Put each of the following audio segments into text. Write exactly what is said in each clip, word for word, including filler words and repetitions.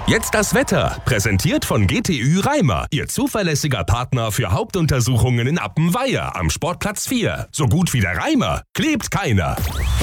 Jetzt das Wetter, präsentiert von G T Ü Reimer, Ihr zuverlässiger Partner für Hauptuntersuchungen in Appenweier am Sportplatz vier. So gut wie der Reimer klebt keiner.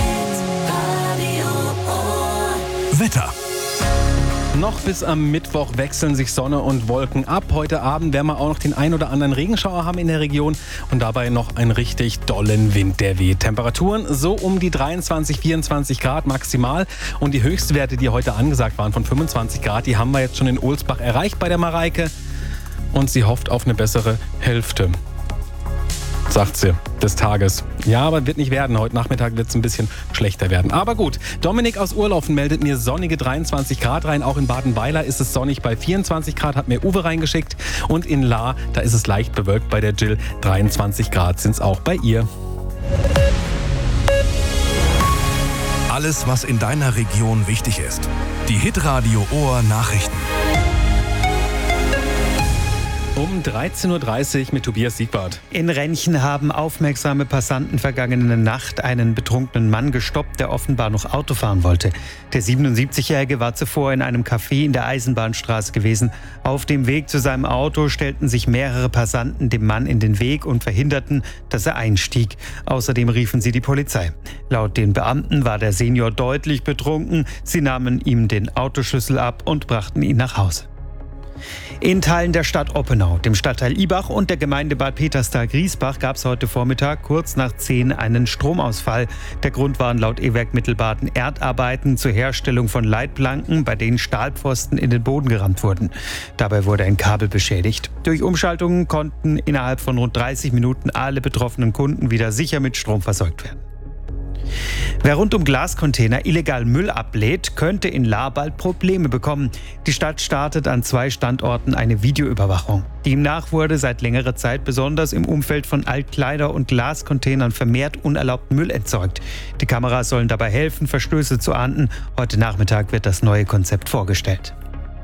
Wetter. Noch bis am Mittwoch wechseln sich Sonne und Wolken ab. Heute Abend werden wir auch noch den ein oder anderen Regenschauer haben in der Region und dabei noch einen richtig dollen Wind, der weht. Temperaturen so um die dreiundzwanzig, vierundzwanzig Grad maximal und die Höchstwerte, die heute angesagt waren von fünfundzwanzig Grad, die haben wir jetzt schon in Ohlsbach erreicht bei der Mareike und sie hofft auf eine bessere Hälfte, sagt sie, des Tages. Ja, aber wird nicht werden. Heute Nachmittag wird es ein bisschen schlechter werden. Aber gut, Dominik aus Urlaufen meldet mir sonnige dreiundzwanzig Grad rein. Auch in Badenweiler ist es sonnig bei vierundzwanzig Grad, hat mir Uwe reingeschickt. Und in Lahr, da ist es leicht bewölkt bei der Jill. dreiundzwanzig Grad sind es auch bei ihr. Alles, was in deiner Region wichtig ist. Die Hitradio Ohr Nachrichten. Um dreizehn Uhr dreißig mit Tobias Siegbart. In Renchen haben aufmerksame Passanten vergangene Nacht einen betrunkenen Mann gestoppt, der offenbar noch Auto fahren wollte. Der siebenundsiebzigjährige war zuvor in einem Café in der Eisenbahnstraße gewesen. Auf dem Weg zu seinem Auto stellten sich mehrere Passanten dem Mann in den Weg und verhinderten, dass er einstieg. Außerdem riefen sie die Polizei. Laut den Beamten war der Senior deutlich betrunken. Sie nahmen ihm den Autoschlüssel ab und brachten ihn nach Hause. In Teilen der Stadt Oppenau, dem Stadtteil Ibach und der Gemeinde Bad Peterstal-Griesbach gab es heute Vormittag kurz nach zehn einen Stromausfall. Der Grund waren laut E-Werk Mittelbaden Erdarbeiten zur Herstellung von Leitplanken, bei denen Stahlpfosten in den Boden gerammt wurden. Dabei wurde ein Kabel beschädigt. Durch Umschaltungen konnten innerhalb von rund dreißig Minuten alle betroffenen Kunden wieder sicher mit Strom versorgt werden. Wer rund um Glascontainer illegal Müll ablädt, könnte in Lahr bald Probleme bekommen. Die Stadt startet an zwei Standorten eine Videoüberwachung. Demnach wurde seit längerer Zeit besonders im Umfeld von Altkleider- und Glascontainern vermehrt unerlaubten Müll entsorgt. Die Kameras sollen dabei helfen, Verstöße zu ahnden. Heute Nachmittag wird das neue Konzept vorgestellt.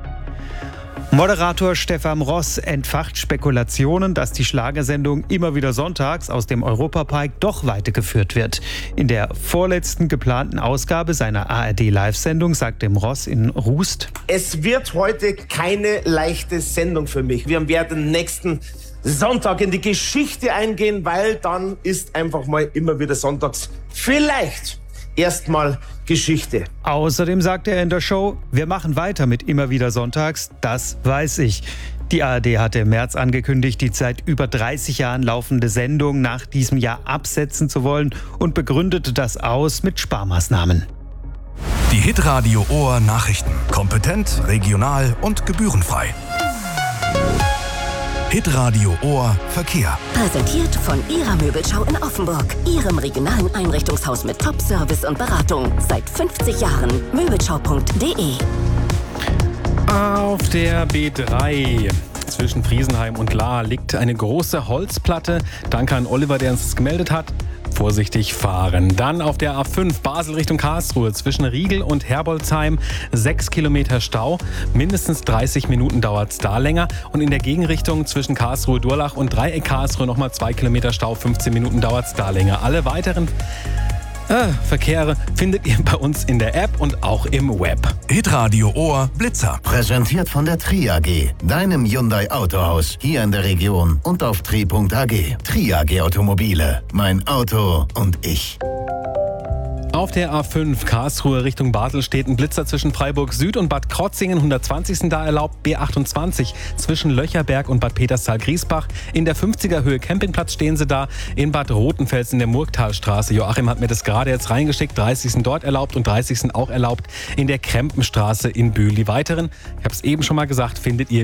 Moderator Stefan Ross entfacht Spekulationen, dass die Schlagersendung immer wieder sonntags aus dem Europapark doch weitergeführt wird. In der vorletzten geplanten Ausgabe seiner A R D-Live-Sendung sagte ihm Ross in Rust: Es wird heute keine leichte Sendung für mich. Wir werden nächsten Sonntag in die Geschichte eingehen, weil dann ist einfach mal immer wieder sonntags vielleicht erstmal Geschichte. Außerdem sagte er in der Show: Wir machen weiter mit immer wieder sonntags, das weiß ich. Die A R D hatte im März angekündigt, die seit über dreißig Jahren laufende Sendung nach diesem Jahr absetzen zu wollen und begründete das aus mit Sparmaßnahmen. Die Hitradio Ohr Nachrichten. Kompetent, regional und gebührenfrei. Hitradio Ohr Verkehr. Präsentiert von Ihrer Möbelschau in Offenburg. Ihrem regionalen Einrichtungshaus mit Top-Service und Beratung. Seit fünfzig Jahren. Möbelschau punkt de. Auf der B drei zwischen Friesenheim und Lahr liegt eine große Holzplatte. Danke an Oliver, der uns das gemeldet hat. Vorsichtig fahren. Dann auf der A fünf Basel Richtung Karlsruhe zwischen Riegel und Herbolzheim sechs Kilometer Stau. Mindestens dreißig Minuten dauert es da länger. Und in der Gegenrichtung zwischen Karlsruhe-Durlach und Dreieck Karlsruhe nochmal zwei Kilometer Stau. fünfzehn Minuten dauert es da länger. Alle weiteren äh, Verkehre findet ihr bei uns in der App und auch im Web. Hitradio Ohr Blitzer. Präsentiert von der Tri A G, deinem Hyundai Autohaus hier in der Region und auf tri punkt a g. Tri A G Automobile, mein Auto und ich. Auf der A fünf Karlsruhe Richtung Basel steht ein Blitzer zwischen Freiburg Süd und Bad Krotzingen. hundertzwanzig sind da erlaubt. B achtundzwanzig zwischen Löcherberg und Bad Peterstal-Griesbach. In der fünfziger Höhe Campingplatz stehen sie da. In Bad Rotenfels in der Murgtalstraße. Joachim hat mir das gerade jetzt reingeschickt. dreißig sind dort erlaubt und dreißig sind auch erlaubt in der Krempenstraße in Bühl. Die weiteren, ich habe es eben schon mal gesagt, findet ihr